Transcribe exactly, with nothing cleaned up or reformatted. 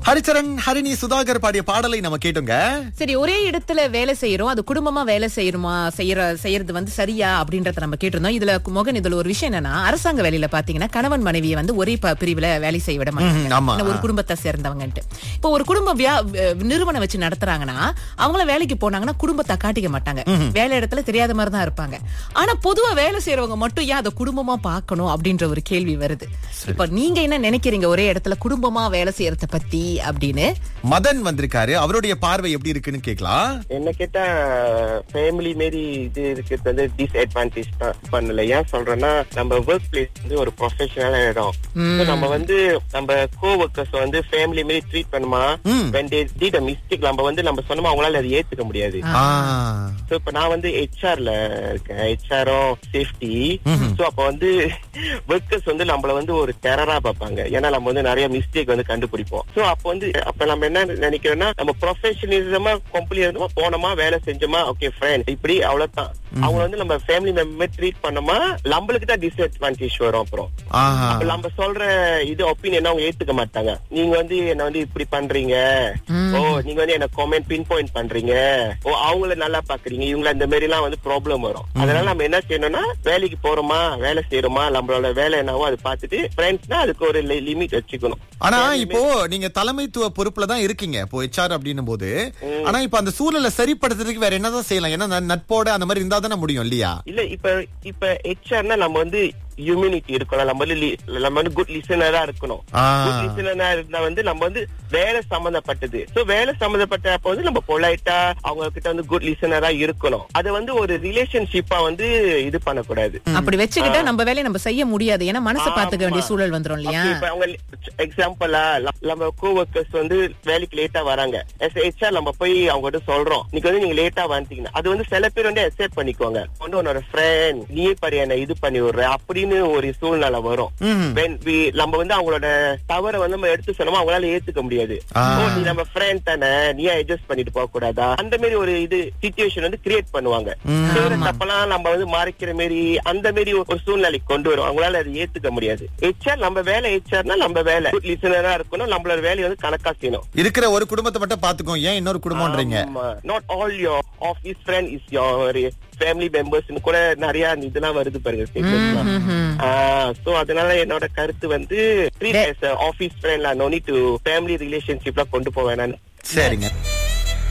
ஹரிச்சரன் ஹரிணி சுதாகர் பாடிய பாடலை நம்ம கேட்டோங்க. சரி, ஒரே இடத்துல வேலை செய்யறோம், அது குடும்பமா வேலை செய்யணுமா, செய்யற செய்யறது வந்து சரியா அப்படின்றத நம்ம கேட்டிருந்தோம். இதுல மோகன், இதுல ஒரு விஷயம் என்னன்னா, அரசாங்க வேலையில பாத்தீங்கன்னா கணவன் மனைவியை வந்து ஒரே ப- பிரிவுல வேலை செய்ய விட மாட்டாங்க, ஒரு குடும்பத்தை சேர்ந்தவங்கன்ட்டு. இப்போ ஒரு குடும்ப வியா- நிறுவனம் வச்சு நடத்துறாங்கன்னா அவங்கள வேலைக்கு போனாங்கன்னா குடும்பத்தை காட்டிக்க மாட்டாங்க, வேலை இடத்துல தெரியாத மாதிரி தான் இருப்பாங்க. ஆனா பொதுவா வேலை செய்யறவங்க மட்டும் ஏன் அதை குடும்பமா பார்க்கணும் அப்படின்ற ஒரு கேள்வி வருது. இப்ப நீங்க என்ன நினைக்கிறீங்க ஒரே இடத்துல குடும்பமா வேலை செய்யறத பத்தி அப்படின்னு? மதன் வந்திருக்காரு, அவருடைய பார்வை எப்படி இருக்குன்னு கேக்கலாம். என்ன கேட்டா ஃபேமிலி மாரி இது இருக்கிறது வந்து டிஸ்அட்வான்டேஜ் தான் பண்ணல. ஏன் சொல்றேன்னா, நம்ம ஒர்க் பிளேஸ் வந்து ஒரு ப்ரொஃபஷனல் இடம். So, நம்ம வந்து நம்ம கோ ஒர்க்கர்ஸ் வந்து ஃபேமிலி மாரி ட்ரீட் பண்ணுமா, when they did a mistake நம்ம வந்து நம்ம சொன்னோமா அவங்களால அதை ஏத்துக்க முடியாது. சோ இப்ப நான் வந்து ஹெச்ஆர்ல இருக்கேன், ஹெச்ஆரும் சேஃப்டி. சோ அப்ப வந்து ஒர்க்கர்ஸ் வந்து நம்மள வந்து ஒரு டெரரா பார்ப்பாங்க, ஏன்னா நம்ம வந்து நிறைய மிஸ்டேக் வந்து கண்டுபிடிப்போம். சோ அப்ப வந்து அப்ப நம்ம என்ன நினைக்கிறோம்னா, நம்ம ப்ரொஃபஷனலிசமா கம்பெனி இருந்தோமா, போனோமா, வேலை செஞ்சோமா, ஓகே ஃப்ரெண்ட், இப்படி அவ்வளவுதான். அவங்க வந்து நம்ம ஃபேமிலி மெம்பர் ட்ரீட் பண்ணோமா, நம்மளுக்கு தான் டிஸ்அட்வான்டேஜ் வரும். அப்புறம் அப்ப நம்ம சொல்ற இது ஒப்பீனியன் அவங்க ஏத்துக்க மாட்டாங்க. நீங்க வந்து என்ன வந்து இப்படி பண்றீங்க, ஓ நீங்க வந்து என்ன கமெண்ட் பின் பாயிண்ட் பண்றீங்க, ஓ அவங்கள நல்லா பாக்குறீங்க, இவங்கள இந்த மாதிரி எல்லாம் வந்து ப்ராப்ளம் வரும். அதனால நம்ம என்ன செய்யணும்னா, வேலைக்கு போறோமா, வேலை செய்யறோமா, நம்மளோட வேலை என்னவோ அதை பார்த்துட்டு ஃப்ரெண்ட்ஸ்னா அதுக்கு ஒரு லிமிட் வச்சுக்கணும். ஆனா இப்போ நீங்க தலைமைத்துவ பொறுப்புல தான் இருக்கீங்க இப்போ ஹெச்ஆர் அப்படின்னும் போது, ஆனா இப்ப அந்த சூழலை சரிப்படுத்துறதுக்கு வேற என்னதான் செய்யலாம்? ஏன்னா ந- நட்போட அந்த மாதிரி இருந்தா தானே முடியும் இல்லையா? இல்ல இப்ப இப்ப ஹெச்ஆர்னா நம்ம வந்து ஹியூமனிட்டி இருக்கணும், நம்ம வந்து li- நம்ம வந்து குட் லிசனரா இருக்கணும். குட் லிசனரா இருந்தா வந்து நம்ம வந்து வேலை சம்பந்தப்பட்டது. சோ வேலை சம்பந்தப்பட்ட அப்ப வந்து நம்ம பொலைட்டா அவங்க கிட்ட வந்து குட் லிசனரா இருக்கணும். அது வந்து ஒரு ரிலேஷன்ஷிப்பா வந்து இது பண்ணக்கூடாது. அப்படி வச்சுக்கிட்டா நம்ம வேலையை நம்ம செய்ய முடியாது, ஏன்னா மனசை பாத்துக்க வேண்டிய சூழல் வந்துரும் இல்லையா? இப்ப அவங்க எக்ஸாம்பிளா நம்ம கோ ஒர்க்கர்ஸ் வந்து வேலைக்கு லேட்டா வராங்க, as a ஹெச்ஆர் நம்ம போய் அவங்க கிட்ட சொல்றோம், நீங்க வந்து நீங்க லேட்டா வந்துட்டீங்கன்னா அது வந்து சில பேர் வந்து அக்செப்ட் பண்ணிக்குவாங்க, வந்து உன்னோட ஃப்ரெண்ட் நீயே பாரு என்ன இது பண்ணி விடுற அப்படின்னு ஒரு சூழ்நிலை வரும். When we- நம்ம வந்து அவங்களோட தவறை வந்து நம்ம எடுத்து சொன்னோமா அவங்களால ஏத்துக்க முடியாது. ஓ நீ நம்ம ஃப்ரெண்ட் தானே, நீ அட்ஜஸ்ட் பண்ணிட்டு போக கூடாதா, அந்த மாதிரி ஒரு இது சிச்சுவேஷன் வந்து கிரியேட் பண்ணுவாங்க. செய்யற தப்பெல்லாம் நம்ம வந்து மறைக்கிற மாதிரி அந்த மாதிரி ஒரு சூழ்நிலைக்கு கொண்டு வரும், அவங்களால அதை ஏத்துக்க முடியாது. ஹெச்ஆர் நம்ம வேலை, ஹெச்ஆர்னா நம்ம வேலை லிசனரா இருக்கணும், நம்மளோட வேலையை வந்து கணக்கா செய்யணும். இருக்கிற ஒரு குடும்பத்தை மட்டும் பாத்துக்கோ, ஏன் இன்னொரு குடும்பம்ன்றீங்க? Not all your office friend is your family members கூட நிறைய இதெல்லாம் வருது பாருங்க ஸ்டேட்மெண்ட்லாம். சோ அதனால என்னோட கருத்து வந்து office ஃப்ரெண்ட்லாம் no need to family ரிலேஷன்ஷிப்லாம் கொண்டு போவேன் நான். சரிங்க.